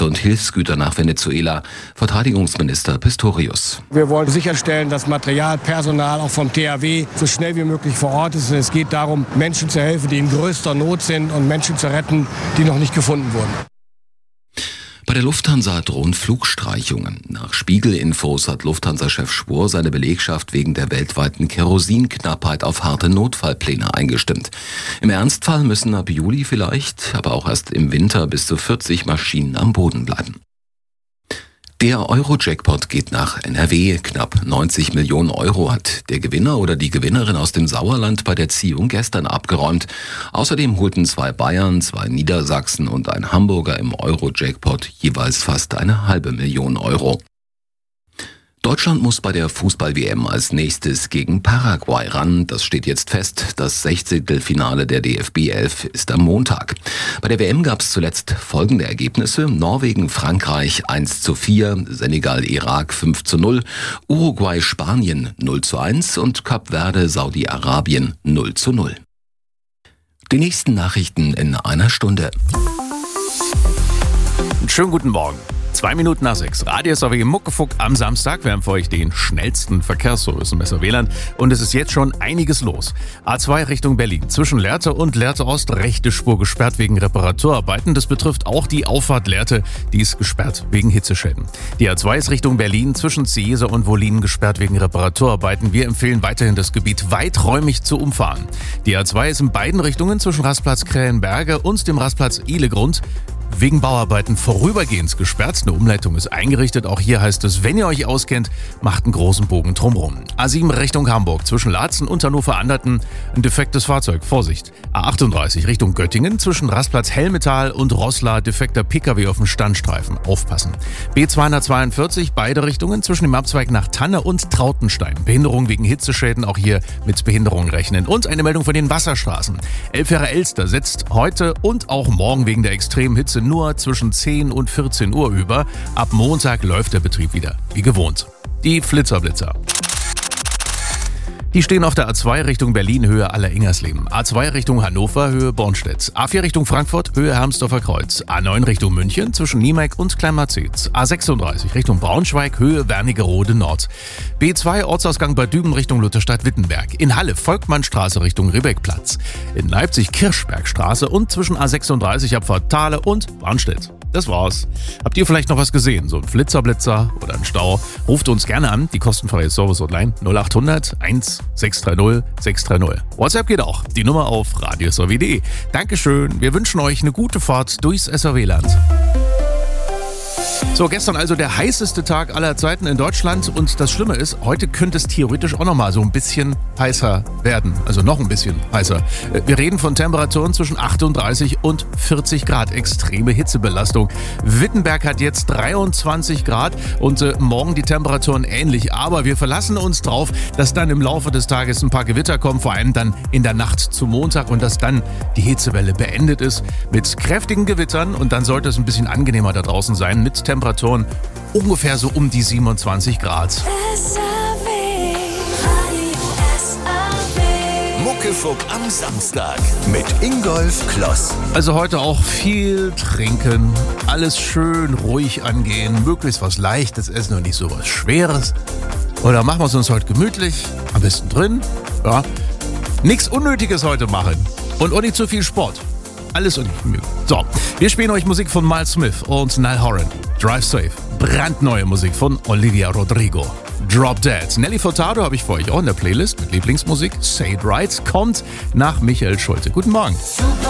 und Hilfsgüter nach Venezuela. Verteidigungsminister Pistorius. Wir wollen sicherstellen, dass Material, Personal auch vom THW so schnell wie möglich vor Ort ist. Es geht darum, Menschen zu helfen, die in größter Not sind und Menschen zu retten, die noch nicht gefunden wurden. Bei der Lufthansa drohen Flugstreichungen. Nach Spiegel-Infos hat Lufthansa-Chef Schwor seine Belegschaft wegen der weltweiten Kerosinknappheit auf harte Notfallpläne eingestimmt. Im Ernstfall müssen ab Juli vielleicht, aber auch erst im Winter bis zu 40 Maschinen am Boden bleiben. Der Euro-Jackpot geht nach NRW. Knapp 90 Millionen Euro hat der Gewinner oder die Gewinnerin aus dem Sauerland bei der Ziehung gestern abgeräumt. Außerdem holten 2 Bayern, 2 Niedersachsen und ein Hamburger im Euro-Jackpot jeweils fast 500.000 Euro. Deutschland muss bei der Fußball-WM als nächstes gegen Paraguay ran. Das steht jetzt fest. Das 16. der DFB 11 ist am Montag. Bei der WM gab es zuletzt folgende Ergebnisse: Norwegen, Frankreich 1:4, Senegal, Irak 5:0, Uruguay, Spanien 0:1 und Kap Verde, Saudi-Arabien 0:0. Die nächsten Nachrichten in einer Stunde. Schönen guten Morgen. 2 Minuten nach 6. Radio SAW Muckefuck am Samstag. Wir haben für euch den schnellsten Verkehrsservice im SRW-Land und es ist jetzt schon einiges los. A2 Richtung Berlin. Zwischen Lehrte und Lehrte Ost rechte Spur gesperrt wegen Reparaturarbeiten. Das betrifft auch die Auffahrt Lehrte. Die ist gesperrt wegen Hitzeschäden. Die A2 ist Richtung Berlin zwischen Ciese und Wollin gesperrt wegen Reparaturarbeiten. Wir empfehlen weiterhin das Gebiet weiträumig zu umfahren. Die A2 ist in beiden Richtungen zwischen Rastplatz Krähenberge und dem Rastplatz Ihlegrund wegen Bauarbeiten vorübergehend gesperrt. Eine Umleitung ist eingerichtet. Auch hier heißt es, wenn ihr euch auskennt, macht einen großen Bogen drumherum. A7 Richtung Hamburg. Zwischen Laatzen und Hannover-Anderten ein defektes Fahrzeug. Vorsicht. A38 Richtung Göttingen. Zwischen Rastplatz Hellmetall und Roßla defekter Pkw auf dem Standstreifen. Aufpassen. B242 beide Richtungen. Zwischen dem Abzweig nach Tanne und Trautenstein. Behinderung wegen Hitzeschäden. Auch hier mit Behinderungen rechnen. Und eine Meldung von den Wasserstraßen. Elfjähre Elster setzt heute und auch morgen wegen der extremen Hitze nur zwischen 10 und 14 Uhr über. Ab Montag läuft der Betrieb wieder wie gewohnt. Die Flitzer-Blitzer. Die stehen auf der A2 Richtung Berlin, Höhe Aller-Ingersleben. A2 Richtung Hannover, Höhe Bornstedt. A4 Richtung Frankfurt, Höhe Hermsdorfer Kreuz. A9 Richtung München, zwischen Niemeck und Kleinmarzitz. A36 Richtung Braunschweig, Höhe Wernigerode Nord. B2 Ortsausgang Bad Düben Richtung Lutherstadt-Wittenberg. In Halle Volkmannstraße Richtung Ribbeckplatz. In Leipzig Kirchbergstraße und zwischen A36 Abfahrt Thale und Barnstedt. Das war's. Habt ihr vielleicht noch was gesehen? So ein Flitzerblitzer oder ein Stau? Ruft uns gerne an, die kostenfreie Service-Hotline 0800 1630 630. WhatsApp geht auch, die Nummer auf radiosrw.de. Dankeschön, wir wünschen euch eine gute Fahrt durchs SRW-Land. So, gestern also der heißeste Tag aller Zeiten in Deutschland und das Schlimme ist, heute könnte es theoretisch auch nochmal so ein bisschen heißer werden, also noch ein bisschen heißer. Wir reden von Temperaturen zwischen 38 und 40 Grad, extreme Hitzebelastung. Wittenberg hat jetzt 23 Grad und morgen die Temperaturen ähnlich, aber wir verlassen uns drauf, dass dann im Laufe des Tages ein paar Gewitter kommen, vor allem dann in der Nacht zum Montag und dass dann die Hitzewelle beendet ist mit kräftigen Gewittern und dann sollte es ein bisschen angenehmer da draußen sein mit Temperaturen ungefähr so um die 27 Grad. Muckefuck am Samstag mit Ingolf Kloss. Also heute auch viel trinken, alles schön ruhig angehen, möglichst was Leichtes essen und nicht so was Schweres. Oder machen wir es uns heute gemütlich, am besten drin. Ja. Nichts Unnötiges heute machen und auch nicht zu viel Sport. Alles und nicht mögen. So, wir spielen euch Musik von Miles Smith und Niall Horan. Drive Safe. Brandneue Musik von Olivia Rodrigo. Drop Dead. Nelly Furtado habe ich für euch auch in der Playlist mit Lieblingsmusik. Say It Right kommt nach Michael Schulte. Guten Morgen.